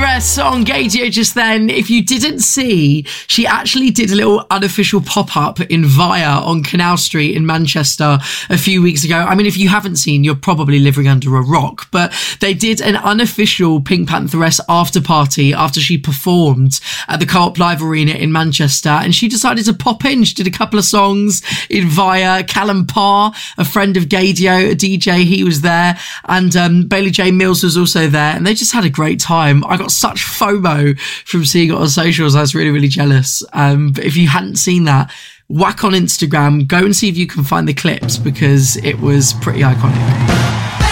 Pantheress on Gaydio just then. If you didn't see, she actually did a little unofficial pop-up in Via on Canal Street in Manchester a few weeks ago. I mean, if you haven't seen, you're probably living under a rock, but they did an unofficial Pink Pantheress after party after she performed at the Co-op Live Arena in Manchester, and she decided to pop in. She did a couple of songs in Via. Callum Parr, a friend of Gaydio, a DJ, he was there, and Bailey J. Mills was also there, and they just had a great time. I got such FOMO from seeing it on socials. I was really, really jealous. But if you hadn't seen that, whack on Instagram, go and see if you can find the clips, because it was pretty iconic.